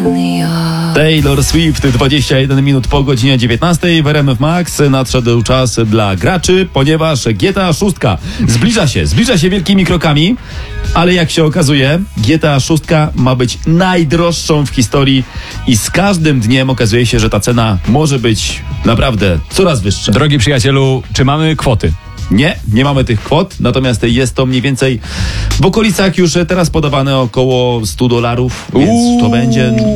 Taylor Swift, 21 minut po godzinie 19 w RMF Max. Nadszedł czas dla graczy, ponieważ GTA 6 zbliża się wielkimi krokami, ale jak się okazuje, GTA 6 ma być najdroższą w historii i z każdym dniem okazuje się, że ta cena może być naprawdę coraz wyższa. Drogi przyjacielu, czy mamy kwoty? Nie mamy tych kwot, natomiast jest to mniej więcej w okolicach już teraz podawane około $100, więc to będzie